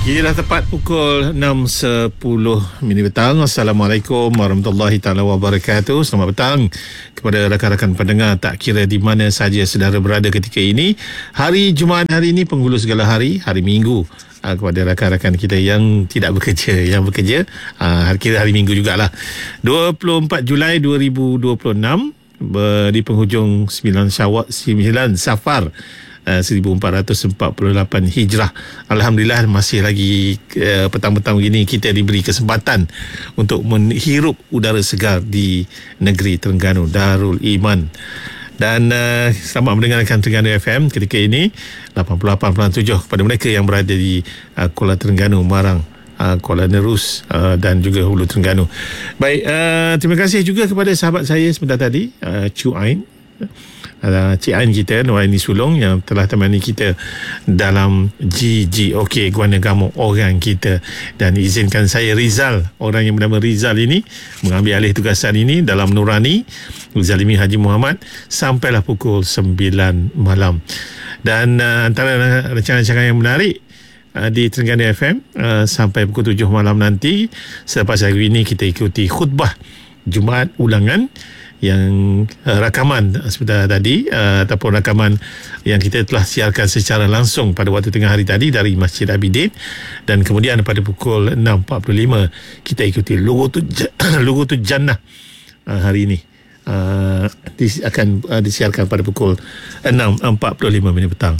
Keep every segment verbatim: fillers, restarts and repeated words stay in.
Kini dah tepat pukul enam sepuluh minit petang. Assalamualaikum warahmatullahi taala wabarakatuh. Selamat petang kepada rakan-rakan pendengar tak kira di mana saja saudara berada ketika ini. Hari Jumaat hari ini, penghulu segala hari, hari Minggu. Uh, kepada rakan-rakan kita yang tidak bekerja, yang bekerja uh, hari kira hari Minggu jugalah. dua puluh empat Julai dua ribu dua puluh enam, ber, di penghujung sembilan Syawal, sembilan Safar Uh, seribu empat ratus empat puluh lapan Hijrah. Alhamdulillah masih lagi uh, petang-petang begini kita diberi kesempatan untuk menghirup udara segar di negeri Terengganu, Darul Iman. Dan uh, selamat mendengarkan Terengganu F M ketika ini lapan puluh lapan perpuluhan tujuh kepada mereka yang berada di uh, Kuala Terengganu, Marang, uh, Kuala Nerus uh, dan juga Hulu Terengganu. Baik, uh, terima kasih juga kepada sahabat saya sebentar tadi, uh, Chu Ain, Uh, Cik Ain kita, Nuraini Sulong, yang telah temani kita dalam G G OK Guana Gamuk orang kita. Dan izinkan saya, Rizal, orang yang bernama Rizal ini, mengambil alih tugasan ini dalam Nurani Zalimi Haji Muhammad sampailah pukul sembilan malam. Dan uh, antara rancangan-rancangan yang menarik uh, di Terengganu F M uh, sampai pukul tujuh malam nanti, selepas hari ini kita ikuti khutbah Jumaat ulangan yang uh, rakaman sebentar tadi uh, ataupun rakaman yang kita telah siarkan secara langsung pada waktu tengah hari tadi dari Masjid Abidin. Dan kemudian pada pukul enam empat puluh lima kita ikuti Logo tu Logo tu Jannah uh, hari ini uh, dis, akan uh, disiarkan pada pukul enam empat puluh lima minit petang.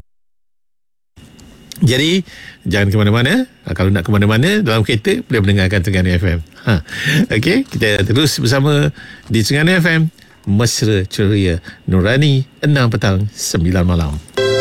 Jadi jangan ke mana-mana. Kalau nak ke mana-mana dalam kereta, boleh mendengarkan Terengganu F M. Ha. Okey, kita terus bersama di Terengganu F M, Mesra Ceria Nurani, enam petang sembilan malam.